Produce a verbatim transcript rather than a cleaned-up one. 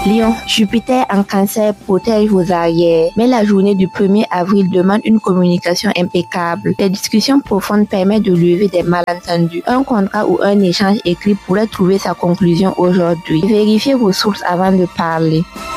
Lion, Jupiter en Cancer protège vos arrières, mais la journée du premier avril demande une communication impeccable. Des discussions profondes permettent de lever des malentendus. Un contrat ou un échange écrit pourrait trouver sa conclusion aujourd'hui. Vérifiez vos sources avant de parler.